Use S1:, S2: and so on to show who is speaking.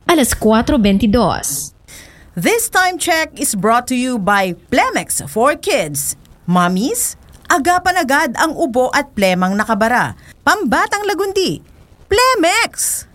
S1: alas 4:22.
S2: This time check is brought to you by Plemex for Kids. Mommies, agapan agad ang ubo at plemang nakabara. Pambatang lagundi, Plemex!